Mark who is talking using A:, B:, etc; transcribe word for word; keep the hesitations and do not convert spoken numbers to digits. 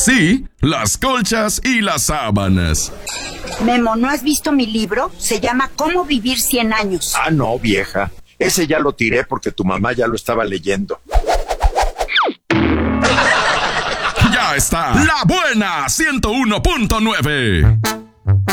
A: sí, las colchas y las sábanas.
B: Memo, ¿no has visto mi libro? Se llama ¿Cómo vivir cien años?
C: Ah, no, vieja. Ese ya lo tiré porque tu mamá ya lo estaba leyendo.
A: Ya está, La Buena ciento uno punto nueve.